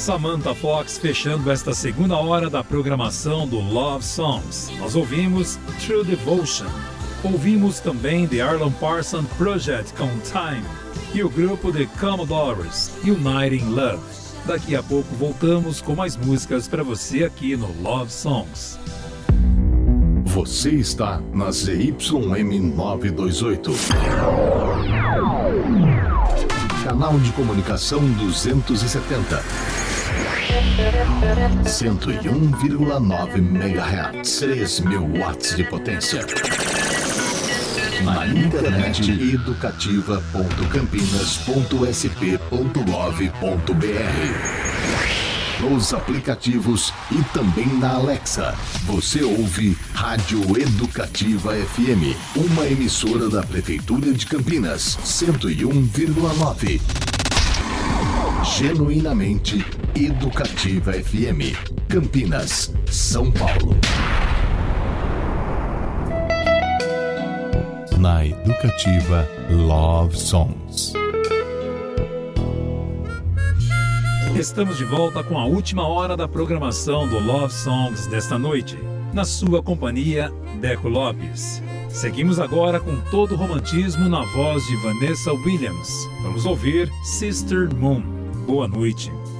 Samantha Fox fechando esta segunda hora da programação do Love Songs. Nós ouvimos True Devotion. Ouvimos também The Alan Parsons Project com Time e o grupo The Commodores, Uniting Love. Daqui a pouco voltamos com mais músicas para você aqui no Love Songs. Você está na ZYM 928. Canal de comunicação 270. 101,9 MHz. 3.000 watts de potência. Na internet educativa.campinas.sp.gov.br. Nos aplicativos e também na Alexa. Você ouve Rádio Educativa FM, uma emissora da Prefeitura de Campinas, 101,9. Genuinamente Educativa FM, Campinas, São Paulo. Na Educativa Love Songs. Estamos de volta com a última hora da programação do Love Songs desta noite. Na sua companhia, Deco Lopes. Seguimos agora com todo o romantismo na voz de Vanessa Williams. Vamos ouvir Sister Moon. Boa noite.